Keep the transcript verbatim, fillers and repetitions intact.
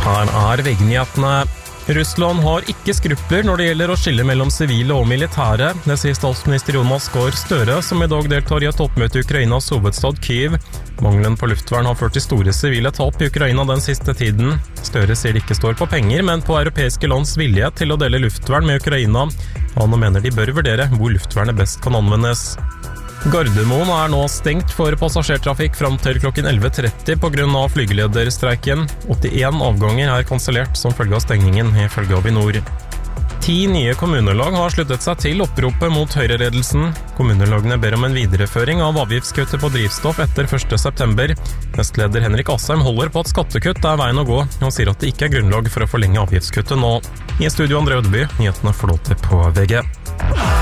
Her er VG-nyhetene. Russland har ikke skrupler når det gjelder å skille mellom sivile og militære. Det sier statsminister Jonas Gahr Støre, som i dag deltar i et toppmøte i Ukrainas hovedstad Kyiv. Mangelen på luftvern har ført til store sivile tap i Ukraina den siste tiden. Støre sier det ikke står på penger, men på europeiske lands vilje til å dele luftvern med Ukraina. Han mener de bør vurdere hvor luftvernet best kan anvendes. Gardermoen er nå stengt for passasjertrafikk fram til klokken elleve tretti på grunn av flygelederstreiken. åttien avganger er kansellert som følge av stengingen, ifølge Avinor. Ti nye kommunelag har sluttet seg til oppropet mot høyreledelsen. Kommunelagene ber om en videreføring av avgiftskuttet på drivstoff etter første september. Nestleder Henrik Asheim holder på at skattekutt er veien å gå, og sier at det ikke er grunnlag for å forlenge avgiftskuttet nå. I studio André Ødeby, nyhetene flåter på V G.